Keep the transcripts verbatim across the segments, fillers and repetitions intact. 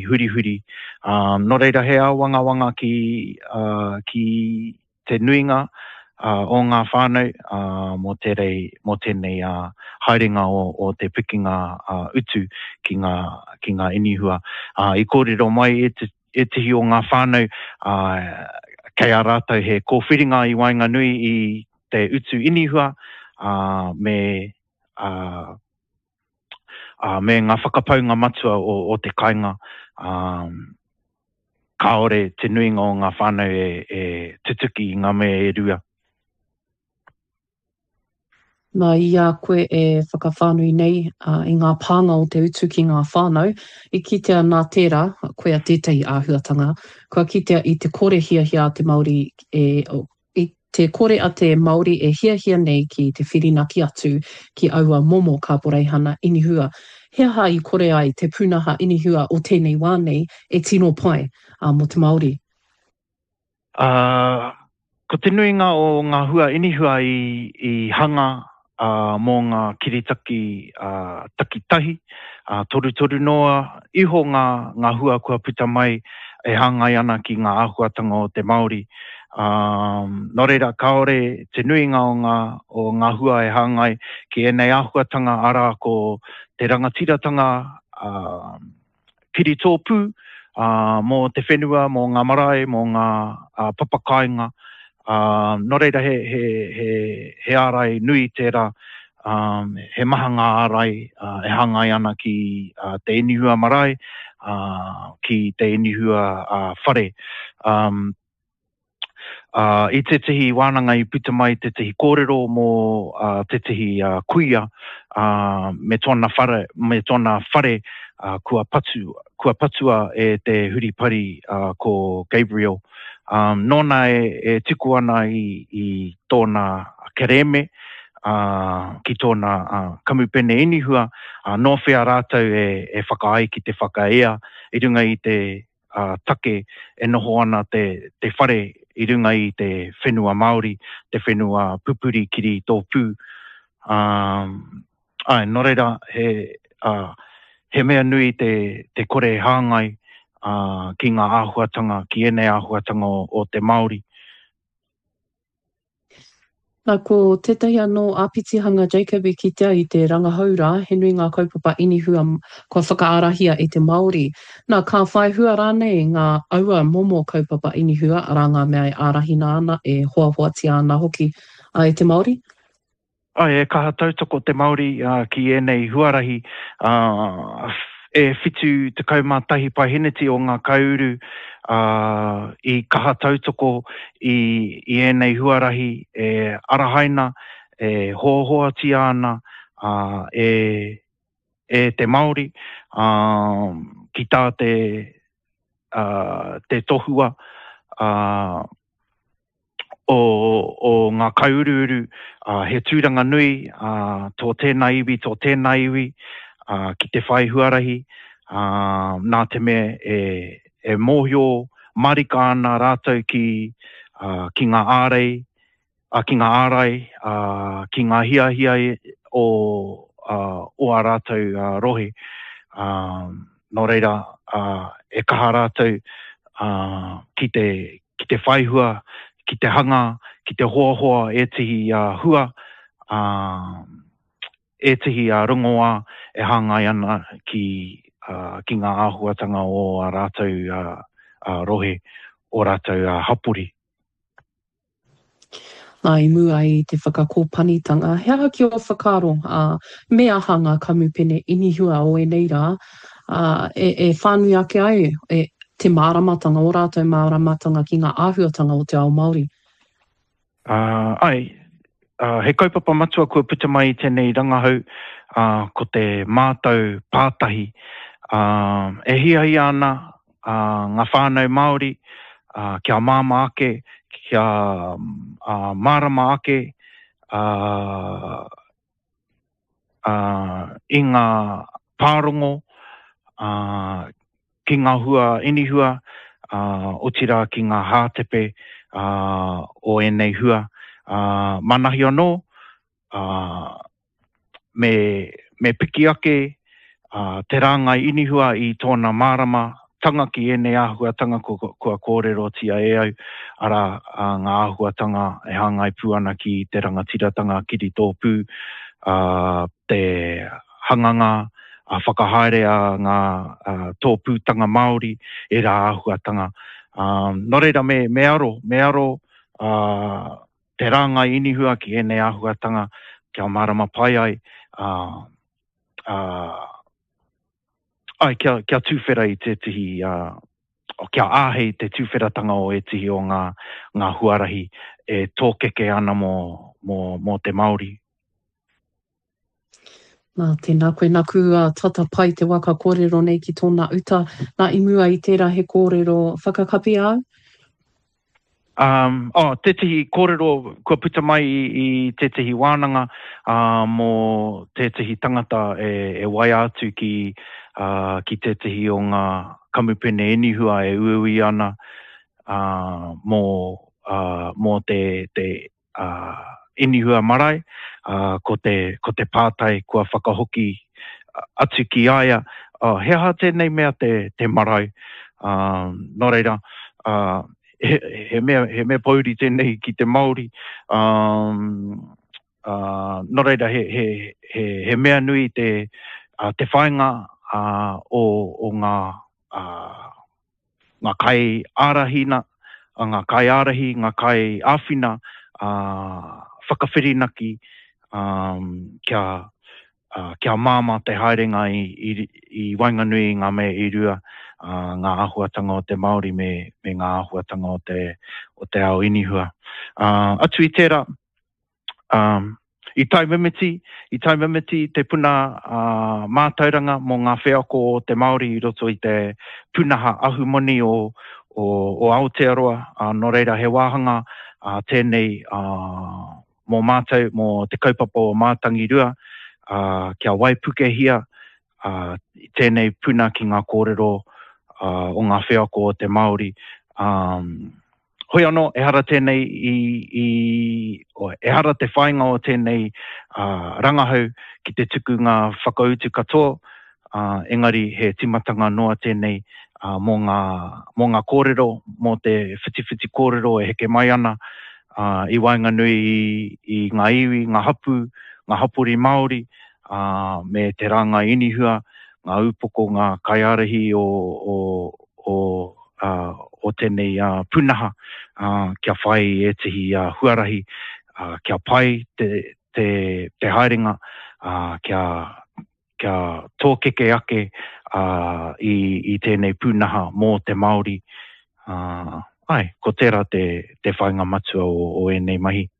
huri huri. Um, no reira hea wanga wanga ki, uh, ki te nuinga uh, o ngā whānau uh, mō, terei, mō tēnei uh, haerenga o, o te pikinga uh, utu ki ngā, ki ngā inihua. Uh, I kōrero mai e te, e tihi o ngā whānau uh, kei a rātou he kōwhiringa i Wainganui i te utu inihua uh, me, uh, uh, me ngā whakapaunga matua o, o te kainga. Um, kaore te nuinga o ngā whānau e, e tutuki ngā mea e rua. Nā ia koe e whakawhānui nei uh, i ngā pānga o te utu ki ngā whānau. I kitea nā tērā, koe a tētahi āhuatanga, kua kitea i te kore hia hia a te Māori, e, i te kore a te Māori e hia hia nei ki te whirinaki atu ki aua momo ka poreihana inihua. Hea ha i kore ai te pūnaha inihua o tēnei wānei e tino pai uh, mo te Māori? Uh, ko te nuinga o ngā hua inihua i, i hanga Uh, mō ngā kiritaki uh, takitahi, uh, toru toru noa, iho ngā, ngā hua kua puta mai e hangai ana ki ngā āhuatanga o te Māori. Um, no reira, kaore te nuinga o ngā, o ngā hua e hangai ki enei āhuatanga ara ko te rangatiratanga uh, kiri tōpū uh, mō te whenua, mō ngā marae, mō ngā uh, papakainga. Uh, no reira he, he, he, he ārai nui tērā, um, he maha ngā ārai uh, e hangai ana ki uh, te inihua marae, uh, ki te inihua uh, whare. Um, uh, I te tihi wānanga i puta mai te tihi kōrero mō uh, te tihi uh, kuia uh, me tōna whare, me tōna whare uh, kua, patu, kua patua e te huripari uh, ko Gabriel. Um, nōna e, e tiku ana i, i tōna kereme, uh, ki tōna uh, kamupene inihua, uh, nō whea rātou e, e whakaai ki te whakaea, i runga i te uh, take e noho ana te, te whare, i runga i te whenua Māori, te whenua pupuri kiri tōpū. Um, ai, nō reira, he, uh, he mea nui te, te kore hāngai, Uh, ki ngā āhuatanga, ki enei āhuatanga o, o te Māori. Nā ko tētahi anō āpitihanga Jacob i kitea i te rangahaura, he nui ngā kaupapa inihua kua whakaarahia i te Māori. Nā ka whai hua rānei ngā aua momo kaupapa inihua, ara ngā mea e ārahina ana, e hoa hoa tia ana hoki uh, i te Māori? Ai, e kaha tautoko te Māori uh, ki enei huarahi, uh, e whitu te kaumātahi pahiniti o ngā kauru uh, i kaha tautoko i, i enei huarahi e arahaina, e hoahoa tia ana uh, e, e te Māori uh, ki tā te, uh, te tohua uh, o, o ngā kaururu uh, he tūranga nui uh, tō tēnā iwi, tō tēnā iwi Uh, ki te whai huarahi, uh, nā te mea e, e mōhio marika ana rātou ki, uh, ki ngā ārei, uh, ki ngā ārai, uh, ki ngā hia hia o, uh, o a rātou uh, rohe. Uh, no reira, uh, e kaha rātou uh, ki, te, ki te whaihua, ki te hanga, ki te hoa hoa e tihi uh, hua, uh, e tihi a uh, rongoa e hangai ana ki, uh, ki ngā āhuatanga o a rātou uh, uh, rohe, o rātou uh, hapuri. Nā i mua i te whakakōpanitanga, hea ki o whakaro, uh, mea hanga kamupene inihua o e nei rā, uh, e, e whānui ake ai, e te māramatanga o rātou māramatanga ki ngā āhuatanga o te ao Māori. Uh, ai, Uh, he kaupapa matua kua puta mai tēnei rangahau uh, ko te mātou pātahi. Uh, e hia hia ana uh, ngā whānau Māori, uh, kia māma ake, kia uh, mārama ake, uh, uh, i ngā pārongo, uh, ki ngā hua inihua, uh, o tira ki ngā hātepe uh, o enei hua. Uh, manahi anō, uh, me, me piki ake uh, te rāngai inihua i tōna mārama tanga ki ene āhuatanga kua, kua kōrero tia e au, ara uh, ngā āhuatanga e hangai pu ana ki te rangatiratanga kiri tōpū, uh, te hanganga, a whakahaere a ngā uh, tōpūtanga Māori, e rā āhuatanga. Um, nō reira me, me aro, me aro uh, te ranga inihua ki ene āhuatanga, kia marama pai ai, uh, uh, ai, kia, kia tūwhera i te tihi, uh, o kia āhei te tūwheratanga o e tihi o ngā, ngā huarahi e tōkeke ana mō, mō, mō te Māori. Nā, tēnā koe nā kua tata pai te waka kōrero nei ki tōna uta, nā imua i tērā he kōrero whakakapi au? Um, oh, te tihi kōrero, kua puta mai i, i te tihi wānanga, uh, mō te tihi tangata e, e wai atu ki, uh, ki te tihi o ngā kamupene inihua e uiui ana, uh, mō, uh, mō te, te uh, inihua marae, uh, ko, te, ko te pātai kua whakahoki atu ki aia, uh, he aha tēnei mea te, te marae, uh, nō reira, uh, He, he, mea, he mea pauri tēnei ki te Māori. Um, uh, nō reira, he, he, he, he mea nui te, uh, te whainga uh, o, o ngā, uh, ngā kai ārahina, uh, ngā kai ārahi, ngā kai āwhina, uh, whakawhirinaki, um, kia, uh, kia māma te haerenga i, i, i Wainganui ngā mea i rua. Uh, ngā āhuatanga o te Māori me, me ngā āhuatanga o te, o te ao inihua. Uh, atu i tērā, um, i tai mimiti, i tai mimiti te puna uh, mātauranga mō ngā wheako o te Māori i roto i te punaha ahumoni o, o, o Aotearoa, uh, nō reira he wāhanga uh, tēnei uh, mō mātau, mō te kaupapa o mātangirua, uh, kia waipukehia, uh, tēnei puna ki ngā kōrero Uh, o ngā wheako o te Māori. Um, hoi anō, e hara tēnei i, i o, e hara te whainga o tēnei uh, rangahau ki te tuku ngā whakautu katoa, uh, engari he timatanga noa tēnei uh, mō, ngā, mō ngā kōrero, mō te whitiwhiti kōrero e heke mai ana, uh, i Wainganui i, i ngā iwi, ngā hapu, ngā hapuri Māori, uh, me te ranga inihua, ngā upoko, ngā kaiarahi o, o, o, uh, o tēnei uh, punaha, uh, kia whai e tihi uh, huarahi, uh, kia pai te, te, te haerenga, uh, kia, kia tōkeke ake uh, i, i tēnei punaha mō te Māori. Uh, ai, ko tērā te, te whainga matua o, o enei mahi.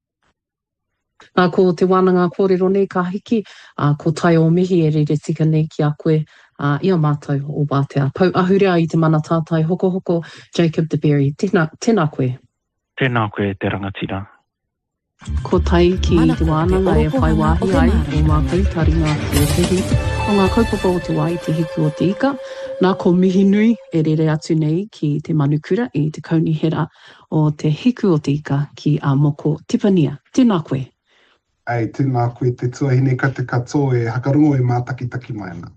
Nā ko te wānanga kōrero nei ka hiki, uh, ko tai o mihi e rere tika nei ki a koe, uh, ia mātou o Bātea. Pau ahurea i te mana tātai hoko hoko, Jacob de Berry. Tēnā, tēnā koe. Tēnā koe te rangatira. Ko tai ki te wānanga e whai wāhi ai, o mātou taringa o te hi, o ngā kaupapa o te wai te hiku o te ika. Nā ko mihi nui e rere atu nei ki te manukura i te kaunihera o te hiku o te ika ki a moko Tipania. Tēnā koe. Ai, tēnā koe te tuahine ka te katoa e hakarongo e mātakitaki mai ana.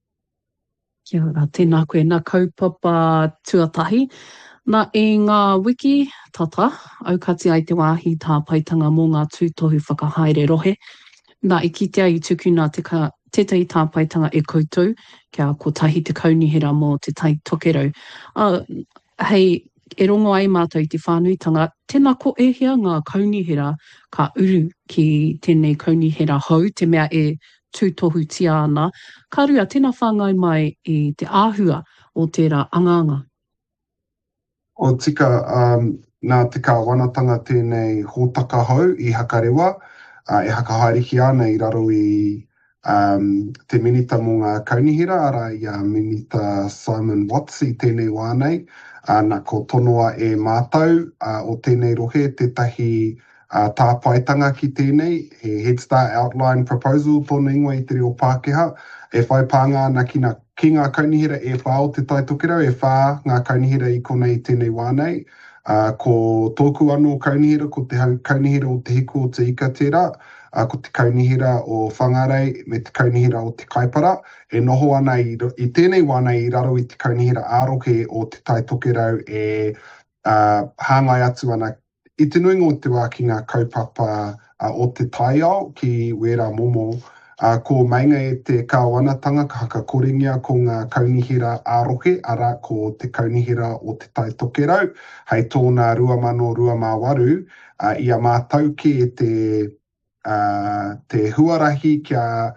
Kia ora, tēnā koe nā kaupapa tuatahi. Nā e ngā wiki tata, aukati ai te wāhi tā paitanga mō ngā tūtohu whakahaere rohe. Nā i kitea i tukuna te ka, tētai tā paitanga e koutou, kia ko tahi te kaunihera mō te tai tokerau. Uh, hei, e rongo ai mātou i te whānuitanga, tēnā ko ehia ngā kaunihera ka uru ki tēnei kaunihera hau, te mea e tūtohu tia ana. Ka rua, tēnā whāngai mai i te āhua o tērā anganga. O tika, um, nā te ka wanatanga tēnei hōtaka hau i hakarewa, uh, e hakahaeriki ana i raro i um, te minita mō ngā kaunihera, ara i a minita Simon Watts i tēnei wānei, Uh, nā ko tonoa e mātau uh, o tēnei rohe, tētahi uh, tāpaitanga ki tēnei, he Head Start Outline Proposal tōna ingoa i te reo Pākehā, e whai pānga ana ki ngā, ki ngā kaunihera e whā o te tai tokerau, e whā ngā kaunihera i konei tēnei wānei, uh, ko tōku anō kaunihera, ko te kaunihera o te hiku o te ika tērā, uh, ko te kaunihira o whangarei me te kaunihira o te kaipara, e noho ana i, i tēnei wana i raro i te kaunihira ārohe o te tai tokerau e uh, hāngai atu ana i te nuinga o te wā ki ngā kaupapa uh, o te tai ao ki Wera Momo. Uh, ko mainga e te kāwanatanga ka haka korengia ko ngā kaunihira ārohe, ara ko te kaunihira o te tai tokerau, hei tōna rua mano rua mā waru, uh, ia mātau ki e te, uh, te huarahi kia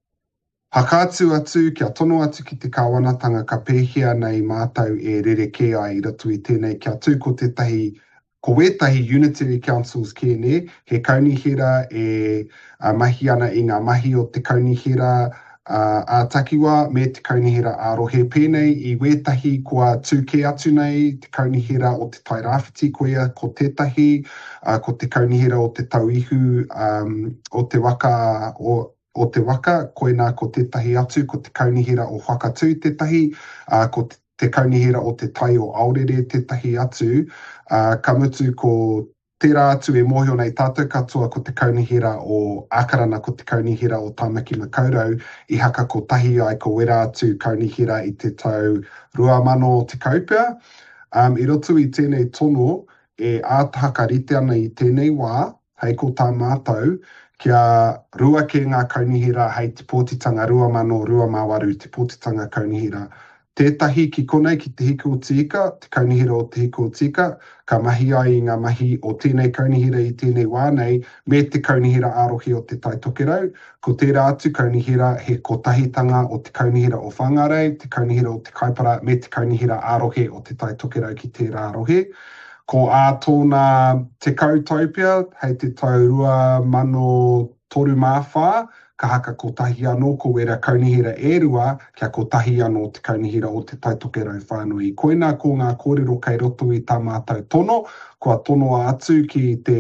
hakaatu atu, kia tono atu ki te kāwanatanga ka pēhia nei mātau e rereke ai i ratu i tēnei kia tū ko tētahi ko wētahi Unitary Councils kēne, he kaunihira e uh, mahi ana i ngā mahi o te kaunihira uh, a takiwa me te kaunihira ārohe pēnei i wētahi kua tūke atu nei, te kaunihira o te tai rāwhiti koea ko tētahi, uh, ko te kaunihira o te tauihu um, o te waka o o te waka, koe nā ko tētahi atu, ko te kaunihira o whakatū tētahi, uh, ko te te kaunihira o te tai o aurere tētahi atu, uh, ka mutu ko tērā atu e mohio nei tātou katoa ko te kaunihira o Akarana, ko te kaunihira o Tāmaki Makaurau, i haka ko tahi ai ko wera atu kaunihira i te tau rua mano o te kaupea. Um, I roto i tēnei tono, e ātaha ka rite ana i tēnei wā, hei ko tā mātou, kia rua ke ngā kaunihira hei te pōtitanga rua mano rua māwaru, te pōtitanga kaunihira. Tētahi ki konei ki te hiko o tika, te kaunihira o te hiko o tika, ka mahi ai i ngā mahi o tēnei kaunihira i tēnei wānei, me te kaunihira ārohi o te tai tokerau. Ko tērā atu kaunihira he kotahitanga o te kaunihira o whangarei, te kaunihira o te kaipara, me te kaunihira ārohe o te tai tokerau ki tērā ārohe. Ko ā tōna te kautaupia, hei te tau rua mano toru māwhā, ka haka ko tahi anō ko wera kaunihira e rua, kia ko tahi anō te kaunihira o te tai tokerau whānui. Koina ko ngā kōrero kei roto i tā mātou tono, kua tono atu ki te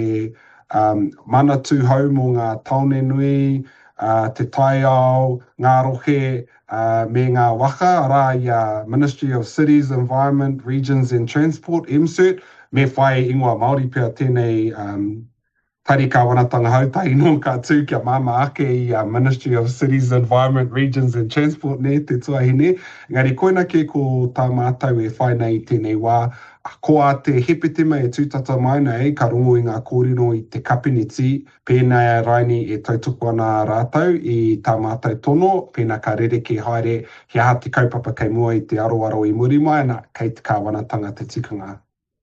um, manatu hau mō ngā taone nui, uh, te tai ao, ngā rohe, uh, me ngā waka, ara i a Ministry of Cities, Environment, Regions and Transport, M C E R T, me whai ingoa Māori pia tēnei um, tari kāwanatanga hau, tahi no ka tū kia māma ake i a Ministry of Cities, Environment, Regions and Transport ne, te tuahine. Engari, koina ke ko tā mātou e whai nei tēnei wā, ko a te hepetema e tūtata mai nei, ka rongo i ngā kōrero i te kapiniti, pēnei raini e tautuku ana rātou i tā mātou tono, pēnā ka rereke haere, he aha te kaupapa kei mua i te aroaro i muri mai, ana kei te kāwanatanga te tikanga.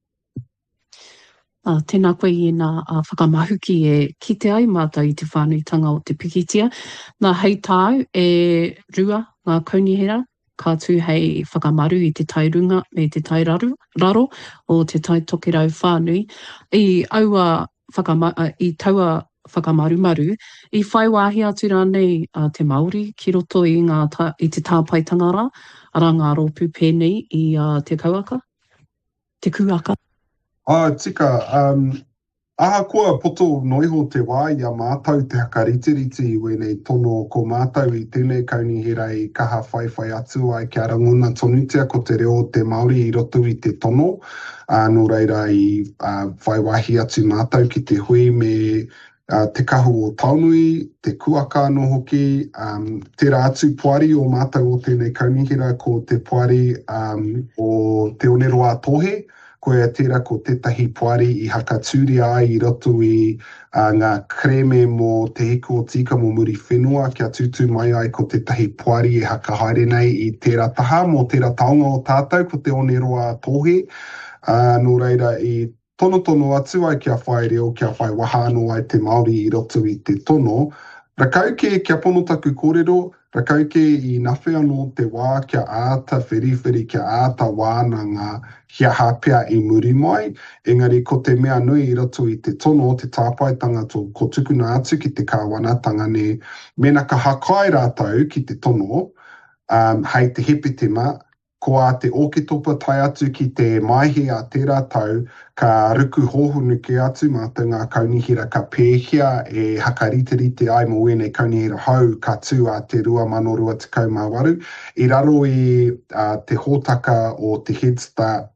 Uh, tēnā koe i nā uh, whakamahuki e kite ai mātou i te whānuitanga o te pikitia. Nā hei tāu e rua ngā kaunihira, ka tū hei whakamaru i te tairunga me te tairaru, raro o te tai tokerau whānui. I aua whakama, uh, i taua whakamarumaru, i whai wāhi atu rānei uh, te Māori ki roto i, ngā ta, i te tāpaitangara, ara ngā rōpū pēnei i uh, te kauaka, te kuaka. Ah, tika, um, aha kua poto noiho te wā i a mātou te haka ritiriti i wenei tono ko mātou i tēnei kaunihira i kaha whaiwhai atu ai kia ranguna tonutia ko te reo te Māori i roto i te tono. Uh, nō reira i uh, whaiwahi atu mātou ki te hui me uh, te kahu o Taunui, te kuaka no hoki, um, tērā atu puari o mātou o tēnei kaunihira ko te puari um, o te oneroa tohe, koe tērā ko tētahi puari i haka tūri ai i roto i uh, ngā kreme mō te hiko o tika mō muri whenua, kia tūtū mai ai ko tētahi puari e haka haere nei i tērā taha mō tērā taonga o tātou ko te oneroa tohe. Uh, nō reira i tono tono atu ai kia whai reo, kia whai wahāno ai te Māori i roto i te tono. Rakauke kia pono taku kōrero, rakauke i nawhi anō te wā kia āta whiriwhiri, kia āta wānanga kia hapea i muri mai. Engari, ko te mea nui i roto i te tono, te tāpaitanga tō ko tukuna atu ki te kāwanatanga ne, mena ka hakai rātau ki te tono, um, hei te hepetema, ko a te oketopa tai atu ki te maihe a tērā tau, ka ruku hohunu ke atu mātou ngā kaunihira ka pēhia e hakaritirite ai mo wēnei kaunihira hau ka tū a te rua mano rua tekau mā waru. I raro i uh, te hōtaka o te Head Start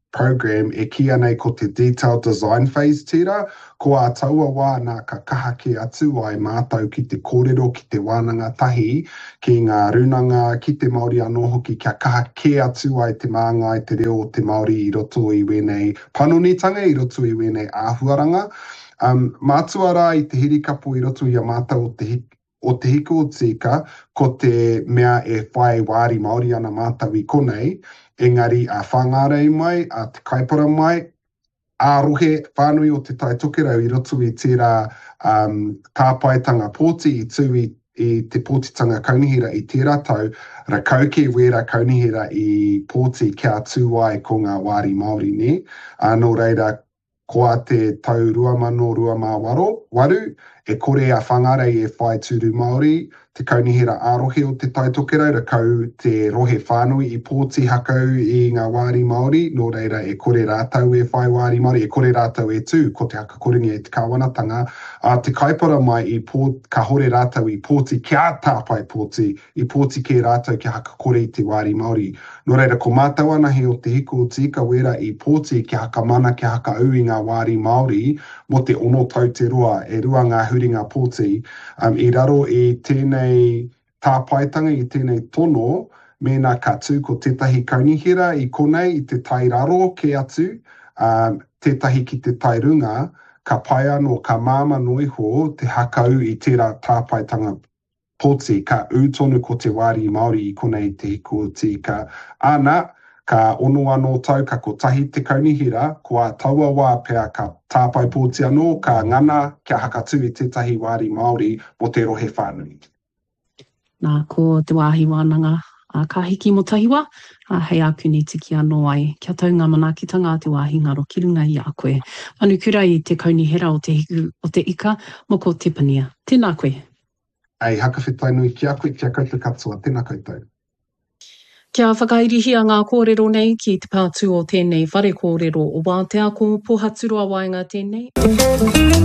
program e kia nei ko te detailed design phase tira, ko a taua wā nā ka kaha ke atu ai mātau ki te kōrero, ki te wānanga tahi, ki ngā runanga, ki te Māori anō hoki, kia kaha ke atu ai te maanga i te reo o te Māori i roto i wenei panonitanga, i roto i wenei āhuaranga. Um, mātua rā i te hirikapu i roto i a mātau o te hiki, o te hiko o tika, ko te mea e whai wāri Māori ana mātau i konei, engari a whangārei mai, a te kaipara mai, a rohe whānui o te taitokera i roto i tērā um, tāpaitanga pōti i tū i, i te pōtitanga kaunihira i tērā tau, ra kauke wera kaunihira i pōti kia tū ai ko ngā wāri Māori ne. Anō reira, ko a te tau rua mano rua mā waro, waru, e kore a whangarei e whai tūru Māori, te kaunihira ārohe o te taitokera, ra kau te rohe whānui i pōti hakau i ngā wāri Māori, nō reira e kore rātau e whai wāri Māori, e kore rātau e tū, ko te haka koringi e te kāwanatanga, a te kaipara mai i pō, ka hore rātau i pōti kia tāpai pōti, i pōti ke rātau ki haka kore i te wāri Māori. Nō reira, ko mātau ana he o te hiko o tika wera i pōti ki haka mana, ki haka au i ngā wāri Māori, mo te ono tau te roa, e rua ngā huringa pōti, um, i raro i tēnei tāpaitanga, i tēnei tono, mēnā ka tū ko tētahi kaunihira i konei, i te tai raro ke atu, um, tētahi ki te tai runga, ka pai anō, ka māma noiho, te hakau i tērā tāpaitanga pōti, ka ūtonu ko te wāri Māori i konei te hiko o tika. Ana, ka ono anō tau, ka ko tahi te kaunihira, ko a taua wā pēr ka tāpai pōti anō, ka ngana kia hakatu i tētahi wāri Māori mo te rohe whānui. Nā, ko te wāhi wānanga, a ka hiki mo tahiwa, a hei aku ni tiki anō ai. Kia tau ngā manaakitanga te wāhi ngaro ki runga i a koe. Manu kura i te kaunihira o te hiku o te ika, mo ko te pania. Tēnā koe. Ai, haka whetai nui ki a koe, kia koutou katoa, tēnā koutou. Kia whakairihia ngā kōrero nei ki te pātū o tēnei whare kōrero o Wātea ko Pohaturoa Waenga tēnei.